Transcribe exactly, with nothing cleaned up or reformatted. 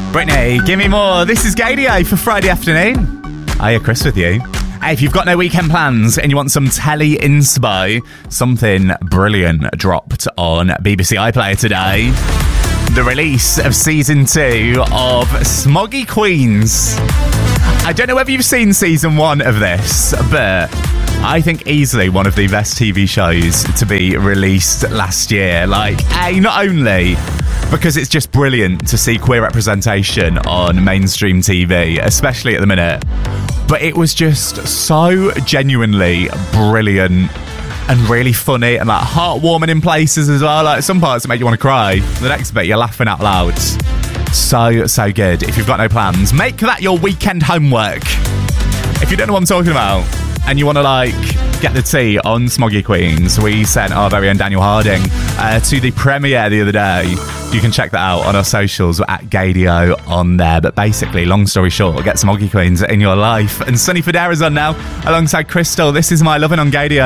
Brittany, give me more. This is Gadio for Friday afternoon. Hiya, Chris with you. Hey, if you've got no weekend plans and you want some telly inspo, something brilliant dropped on B B C iPlayer today. The release of season two of Smoggy Queens. I don't know whether you've seen season one of this, but I think easily one of the best T V shows to be released last year. Like, A, not only because it's just brilliant to see queer representation on mainstream T V, especially at the minute, but it was just so genuinely brilliant and really funny and like heartwarming in places as well. Like some parts that make you want to cry. The next bit, you're laughing out loud. So, so good. If you've got no plans, make that your weekend homework. If you don't know what I'm talking about and you want to like get the tea on Smoggy Queens, we sent our very own Daniel Harding uh, to the premiere the other day. You can check that out on our socials. We're at Gadio on there. But basically, long story short, get Smoggy Queens in your life. And Sunny Federa's on now alongside Crystal. This is My Lovin' on Gadio.